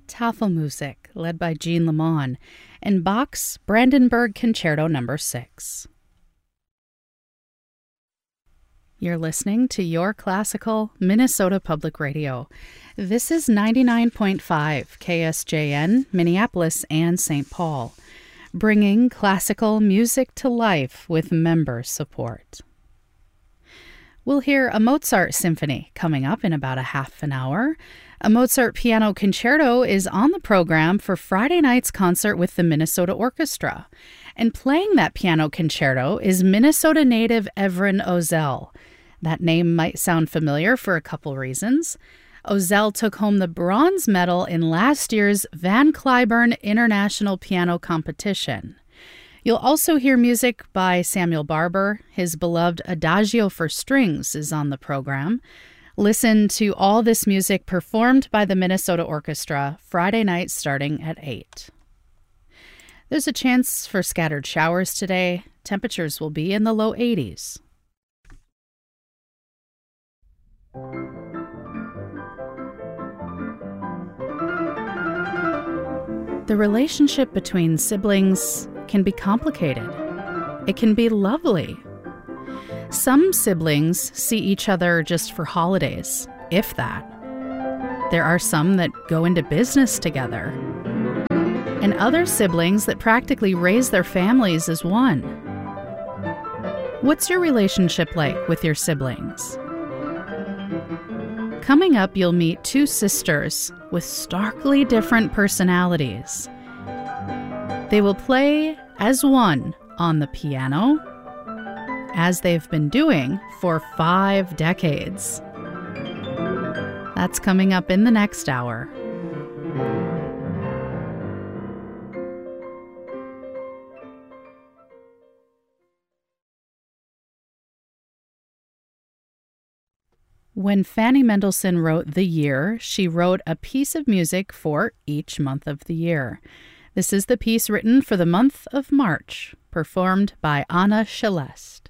Tafelmusik, led by Jean Lemon, and Bach's Brandenburg Concerto No. 6. You're listening to Your Classical Minnesota Public Radio. This is 99.5 KSJN, Minneapolis and St. Paul, bringing classical music to life with member support. We'll hear a Mozart symphony coming up in about a half an hour. A Mozart piano concerto is on the program for Friday night's concert with the Minnesota Orchestra. And playing that piano concerto is Minnesota native Evren Ozel. That name might sound familiar for a couple reasons. Ozel took home the bronze medal in last year's Van Cliburn International Piano Competition. You'll also hear music by Samuel Barber. His beloved Adagio for Strings is on the program. Listen to all this music performed by the Minnesota Orchestra Friday night starting at 8. There's a chance for scattered showers today. Temperatures will be in the low 80s. The relationship between siblings can be complicated. It can be lovely. Some siblings see each other just for holidays, if that. There are some that go into business together, and other siblings that practically raise their families as one. What's your relationship like with your siblings? Coming up, you'll meet two sisters with starkly different personalities. They will play as one on the piano, as they've been doing for 5 decades. That's coming up in the next hour. When Fanny Mendelssohn wrote The Year, she wrote a piece of music for each month of the year. This is the piece written for the month of March, performed by Anna Celeste.